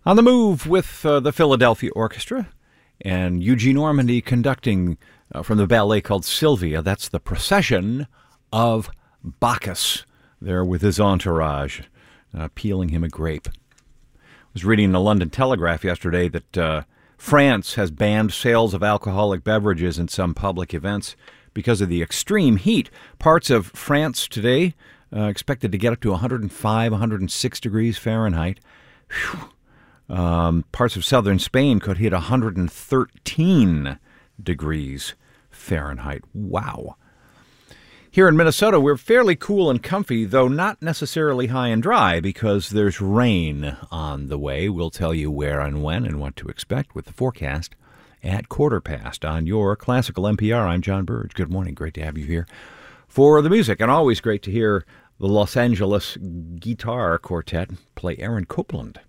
On the Move with the Philadelphia Orchestra and Eugene Ormandy conducting from the ballet called Sylvia. That's the Procession of Bacchus there with his entourage, peeling him a grape. I was reading in the London Telegraph yesterday that France has banned sales of alcoholic beverages in some public events because of the extreme heat. Parts of France today expected to get up to 105, 106 degrees Fahrenheit. Parts of southern Spain could hit 113 degrees Fahrenheit. Wow. Here in Minnesota, we're fairly cool and comfy, though not necessarily high and dry, because there's rain on the way. We'll tell you where and when and what to expect with the forecast at 1:15 on your Classical NPR. I'm John Burge. Good morning. Great to have you here for the music, and always great to hear the Los Angeles Guitar Quartet play Aaron Copland.